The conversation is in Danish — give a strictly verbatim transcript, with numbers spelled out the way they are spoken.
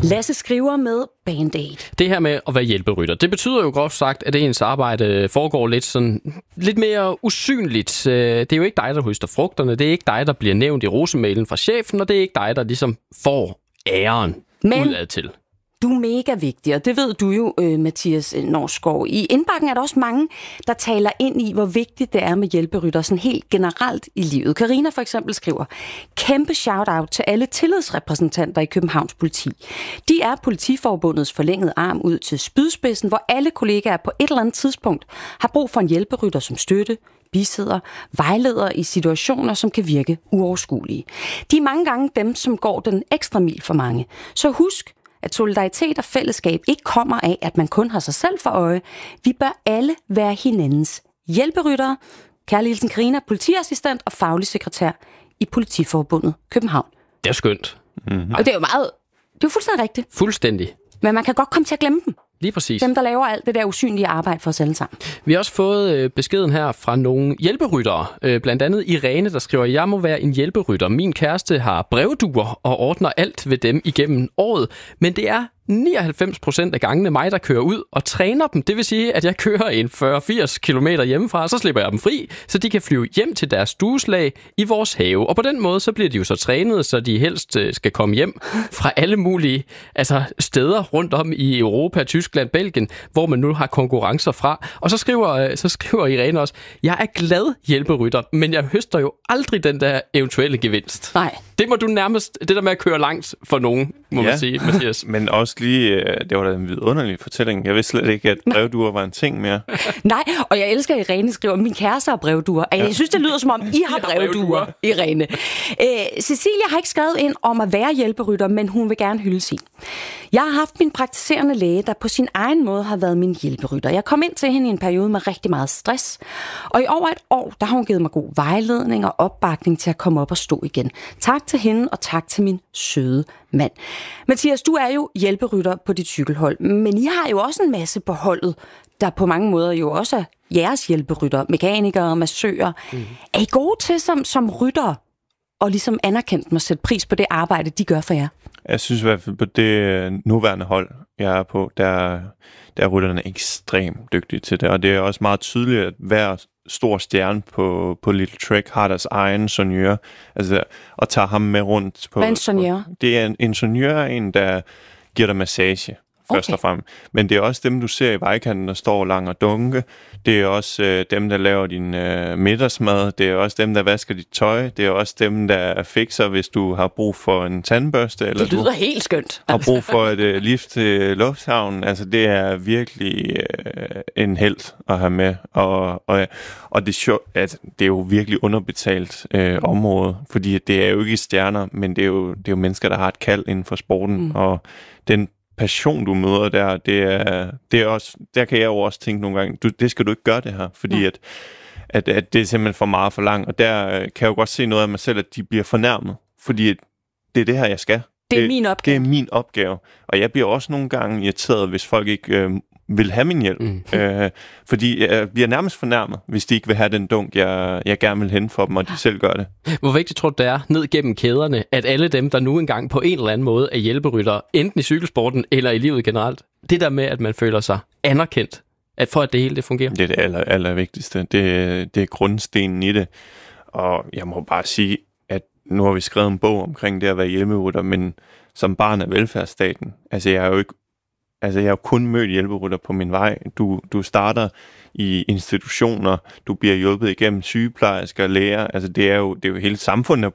Lasse skriver med Band-Aid. Det her med at være hjælperytter, det betyder jo groft sagt, at ens arbejde foregår lidt sådan lidt mere usynligt. Det er jo ikke dig, der høster frugterne, det er ikke dig, der bliver nævnt i rosemailen fra chefen, og det er ikke dig, der ligesom får æren Men udad til. du er mega vigtig, og det ved du jo, øh, Mathias Norsgaard. I indbakken er der også mange, der taler ind i, hvor vigtigt det er med hjælperytter, sådan helt generelt i livet. Karina for eksempel skriver, kæmpe shout-out til alle tillidsrepræsentanter i Københavns Politi. De er Politiforbundets forlængede arm ud til spydspidsen, hvor alle kollegaer på et eller andet tidspunkt har brug for en hjælperytter som støtte, bisidder, vejleder i situationer, som kan virke uoverskuelige. De er mange gange dem, som går den ekstra mil for mange. Så husk, at solidaritet og fællesskab ikke kommer af, at man kun har sig selv for øje. Vi bør alle være hinandens hjælperyttere. Kærlig hilsen Karina, politiassistent og faglig sekretær i Politiforbundet København. Det er skønt. Mm-hmm. Og det er jo meget, det er jo fuldstændig rigtigt. Fuldstændig. Men man kan godt komme til at glemme dem. Lige præcis. Dem, der laver alt det der usynlige arbejde for os alle sammen. Vi har også fået øh, beskeden her fra nogle hjælperyttere. Øh, blandt andet Irene, der skriver, jeg må være en hjælperytter. Min kæreste har brevduer og ordner alt ved dem igennem året. Men det er nioghalvfems procent af gangene mig, der kører ud og træner dem. Det vil sige, at jeg kører en fyrre til firs kilometer hjemmefra, så slipper jeg dem fri, så de kan flyve hjem til deres stueslag i vores have. Og på den måde, så bliver de jo så trænet, så de helst skal komme hjem fra alle mulige altså steder rundt om i Europa, Tyskland, Belgien, hvor man nu har konkurrencer fra. Og så skriver, så skriver Irene også, jeg er glad hjælperytter, men jeg høster jo aldrig den der eventuelle gevinst. Nej. Det må du nærmest, det der med at køre langt for nogen, må ja, man sige, Mathias. Men også lige, det var da en vidunderlig fortælling. Jeg vidste slet ikke, at brevduer var en ting mere. Nej, og jeg elsker, at Irene skriver, min kæreste har brevduer. Jeg ja. synes, det lyder som om, I har brevduer, Irene. Æ, Cecilia har ikke skrevet ind om at være hjælperytter, men hun vil gerne hylde sin. Jeg har haft min praktiserende læge, der på sin egen måde har været min hjælperytter. Jeg kom ind til hende i en periode med rigtig meget stress, og i over et år, der har hun givet mig god vejledning og opbakning til at komme op og stå igen. Tak til hende, og tak til min søde mand. Mathias, du er jo hjælperytter på dit cykelhold, men I har jo også en masse på holdet, der på mange måder jo også er jeres hjælperytter, mekanikere, massører. Mm. Er I gode til som, som rytter og ligesom anerkendt at sætte pris på det arbejde, de gør for jer? Jeg synes i hvert fald på det nuværende hold, jeg er på, der, der er rytterne ekstremt dygtige til det, og det er også meget tydeligt, at hver stor stjerne på, på Little Trek har deres egen ingeniør, altså, og tager ham med rundt på... Hvad er ingeniør? Det er en ingeniør, en der giver dig massage, først okay. og fremmest. Men det er også dem, du ser i vejkanten, der står lang og dunke. Det er også øh, dem, der laver din øh, middagsmad. Det er også dem, der vasker dit tøj. Det er også dem, der fikser, hvis du har brug for en tandbørste. Eller det lyder du helt skønt. Har brug for et øh, lift til lufthavnen. Altså, det er virkelig øh, en helt at have med. Og, og, og det, er sjovt, at det er jo virkelig underbetalt øh, område, fordi det er jo ikke stjerner, men det er jo, det er jo mennesker, der har et kald inden for sporten. Mm. Og den passion, du møder der, det er, det er også, der kan jeg jo også tænke nogle gange, du, det skal du ikke gøre det her, fordi ja. at, at, at det er simpelthen for meget for langt, og der kan jeg jo godt se noget af mig selv, at de bliver fornærmet, fordi det er det her, jeg skal. Det er det, min opgave. Det er min opgave, og jeg bliver også nogle gange irriteret, hvis folk ikke øh, vil have min hjælp, mm. øh, fordi jeg bliver nærmest fornærmet, hvis de ikke vil have den dunk, jeg, jeg gerne vil hente for dem, og de selv gør det. Hvor vigtigt tror du, det er ned gennem kæderne, at alle dem, der nu engang på en eller anden måde er hjælperytter, enten i cykelsporten eller i livet generelt, det der med, at man føler sig anerkendt, at for at det hele det fungerer? Det er det aller, aller vigtigste. Det, det er grundstenen i det. Og jeg må bare sige, at nu har vi skrevet en bog omkring det at være hjælperytter, men som barn af velfærdsstaten, altså jeg er jo ikke Altså, jeg har jo kun mødt hjælperytter på min vej. Du, du starter i institutioner, du bliver hjulpet igennem sygeplejersker, læger. Altså, det er jo, det er jo hele samfundet